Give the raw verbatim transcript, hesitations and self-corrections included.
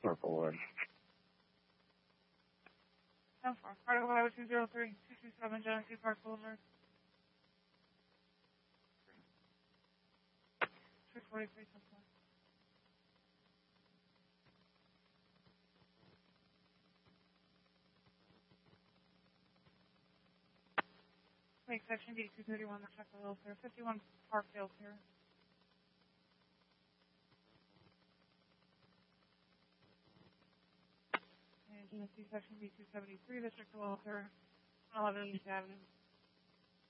Purple Wood. ten four. Cargo Highway two zero three, two two seven, Genesee Park Boulevard. two forty-three, ten four. Make section B two thirty-one, the check the clear. fifty-one Parkdale Pier. And Genesee section B two seventy-three, the check the clear. eleven East Avenue.